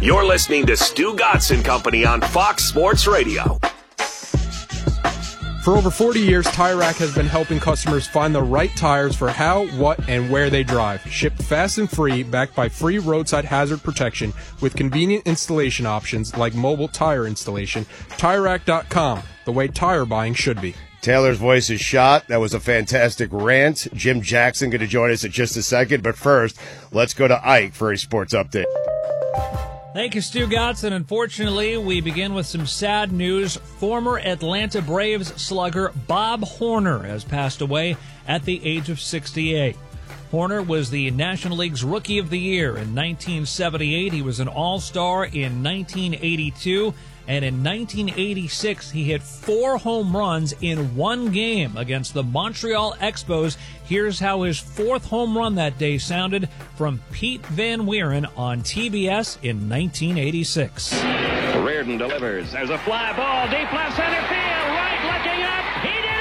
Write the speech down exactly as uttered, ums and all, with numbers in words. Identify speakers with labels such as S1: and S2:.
S1: You're listening to Stu Godson Company on Fox Sports Radio.
S2: For over forty years, Tire Rack has been helping customers find the right tires for how, what, and where they drive. Shipped fast and free, backed by free roadside hazard protection with convenient installation options like mobile tire installation. Tire Rack dot com, the way tire buying should be.
S3: Taylor's voice is shot. That was a fantastic rant. Jim Jackson going to join us in just a second. But first, let's go to Ike for a sports update.
S4: Thank you, Stu Godson. Unfortunately, we begin with some sad news. Former Atlanta Braves slugger Bob Horner has passed away at the age of sixty-eight. Horner was the National League's Rookie of the Year in nineteen seventy-eight. He was an All-Star in nineteen eighty-two. And in nineteen eighty-six, he hit four home runs in one game against the Montreal Expos. Here's how his fourth home run that day sounded from Pete Van Wieren on T B S in nineteen eighty-six.
S5: Reardon delivers. There's a fly ball, deep left center field. Right looking up. He did